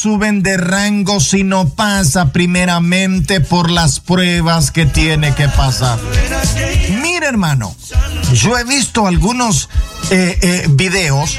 suben de rango si no pasa primeramente por las pruebas que tiene que pasar. Mira, hermano, yo he visto algunos videos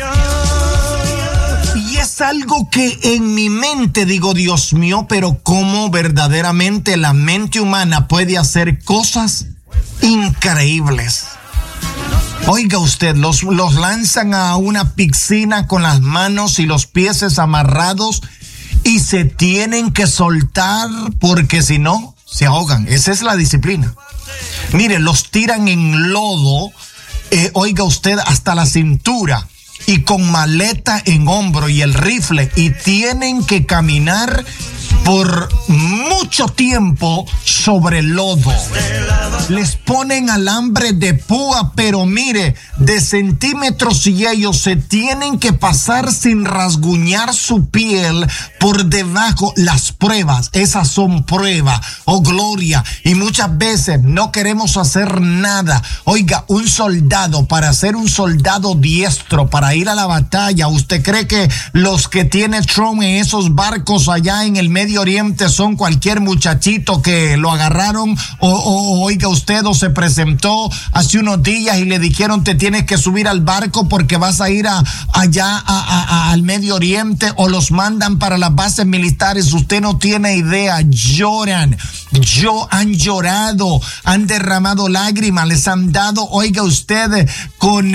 y es algo que en mi mente digo, Dios mío, pero cómo verdaderamente la mente humana puede hacer cosas increíbles. Oiga usted, los lanzan a una piscina con las manos y los pies amarrados y se tienen que soltar porque si no, se ahogan. Esa es la disciplina. Mire, los tiran en lodo, oiga usted, hasta la cintura y con maleta en hombro y el rifle y tienen que caminar por mucho tiempo sobre el lodo. Les ponen alambre de púa, pero mire, de centímetros y ellos se tienen que pasar sin rasguñar su piel por debajo. Las pruebas, esas son pruebas, oh gloria, y muchas veces no queremos hacer nada. Oiga, un soldado, para ser un soldado diestro, para ir a la batalla, ¿usted cree que los que tiene Trump en esos barcos allá en el Medio Oriente son cualquier muchachito que lo agarraron oiga usted, o se presentó hace unos días y le dijeron te tienes que subir al barco porque vas a ir allá al Medio Oriente, o los mandan para las bases militares? Usted no tiene idea, lloran, han llorado, han derramado lágrimas, les han dado, oiga usted, con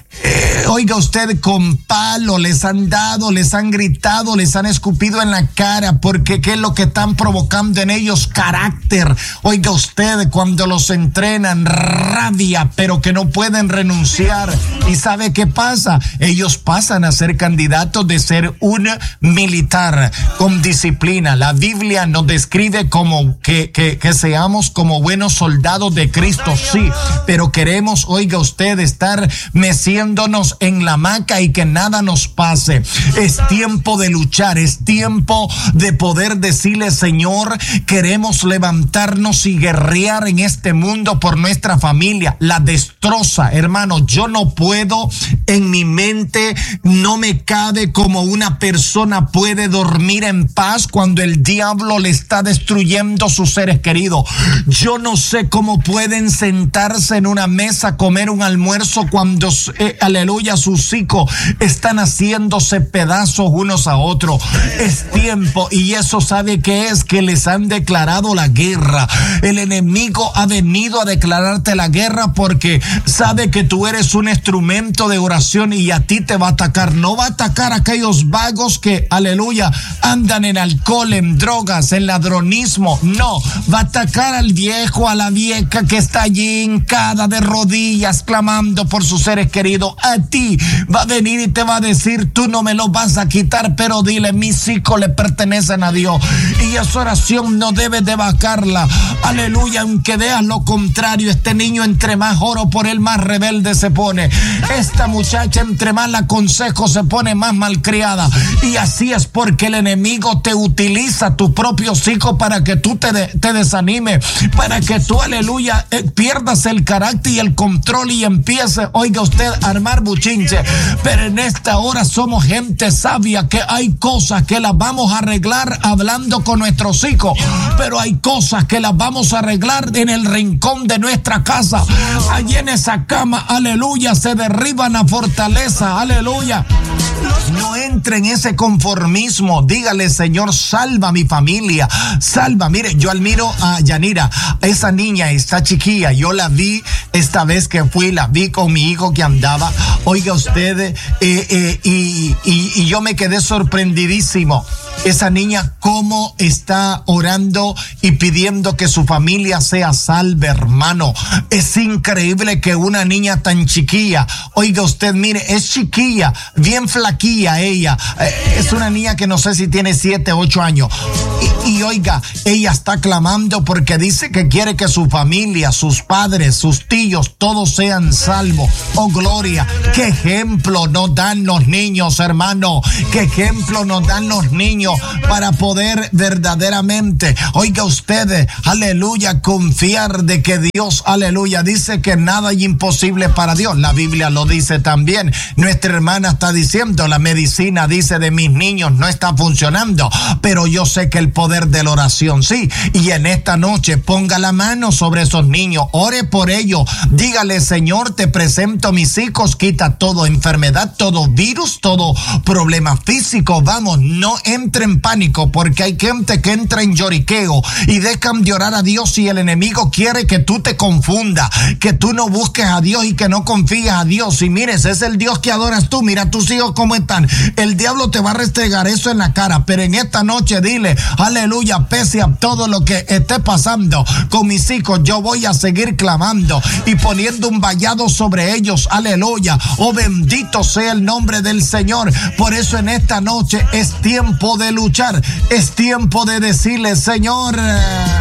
palo, les han dado, les han gritado, les han escupido en la cara, porque ¿qué es lo que están provocando en ellos? Carácter. Oiga usted, cuando los entrenan, rabia, pero que no pueden renunciar. ¿Y sabe qué pasa? Ellos pasan a ser candidatos de ser un militar con disciplina. La Biblia nos describe como que seamos como buenos soldados de Cristo, sí, pero queremos, oiga usted, estar meciéndonos en la hamaca y que nada nos pase. Es tiempo de luchar, es tiempo de poder decirle, Señor, queremos levantarnos y guerrear en este mundo por nuestra familia. La destroza, hermano, yo no puedo, en mi mente no me cabe como una persona puede dormir en paz cuando el diablo le está destruyendo sus seres queridos. Yo no sé cómo pueden sentarse en una mesa a comer un almuerzo cuando, aleluya, sus hijos están haciéndose pedazos unos a otros. Es tiempo, y eso sabe que es que les han declarado la guerra. El enemigo ha venido a declararte la guerra porque sabe que tú eres un instrumento de oración y a ti te va a atacar. No va a atacar a aquellos vagos que, aleluya, andan en alcohol, en drogas, en ladronismo. No, va a atacar al viejo, a la vieja que está allí hincada de rodillas clamando por sus seres queridos. A ti va a venir y te va a decir, tú no me lo vas a quitar, pero dile, mis hijos le pertenecen a Dios. Y esa oración no debes de bajarla. Aleluya, aunque veas lo contrario, este niño entre más oro por él, más rebelde se pone. Esta muchacha entre más la aconsejo se pone más malcriada. Y así es porque el enemigo te utiliza, tus propios hijos, para que tú te desanimes, para que tú, aleluya, pierdas el carácter y el control y empiece, oiga usted, a armar buchinche. Pero en esta hora somos gente sabia, que hay cosas que las vamos a arreglar hablando con nuestros hijos, pero hay cosas que las vamos a arreglar en el rincón de nuestra casa. Allí en esa cama, aleluya, se derriban a fortaleza, aleluya. No entre en ese conformismo. Dígale, Señor, salva a mi familia, salva. Mire, yo admiro a Yanira, esa niña está chiquilla. Yo la vi esta vez que fui, la vi con mi hijo que andaba. Oiga usted, y yo me quedé sorprendidísimo. Esa niña cómo está orando y pidiendo que su familia sea salva, hermano. Es increíble que una niña tan chiquilla, oiga usted, mire, es chiquilla, bien flaquilla ella. Es una niña que no sé si tiene 7, 8 años. Y oiga, ella está clamando porque dice que quiere que su familia, sus padres, sus tíos, todos sean salvos. Oh, gloria. Qué ejemplo nos dan los niños, hermano. Qué ejemplo nos dan los niños para poder verdaderamente, oiga ustedes, aleluya, confiar de que Dios, aleluya, dice que nada es imposible para Dios. La Biblia lo dice también. Nuestra hermana está diciendo, la medicina dice de mis niños no está funcionando, pero yo sé que el poder de la oración sí. Y en esta noche ponga la mano sobre esos niños, ore por ellos, dígale: Señor, te presento mis hijos, quita toda enfermedad, todo virus, todo problema físico. Vamos, no entre en pánico, porque hay gente que entra en lloriqueo y dejan de orar a Dios, y el enemigo quiere que tú te confundas, que tú no busques a Dios y que no confíes a Dios. Y mires, es el Dios que adoras tú. Mira tus hijos cómo están. El diablo te va a restregar eso en la cara, pero en esta noche dile: aleluya, pese a todo lo que esté pasando con mis hijos, yo voy a seguir clamando y poniendo un vallado sobre ellos. Aleluya. Oh, bendito sea el nombre del Señor. Por eso en esta noche es tiempo de luchar, es tiempo de decirle: Señor,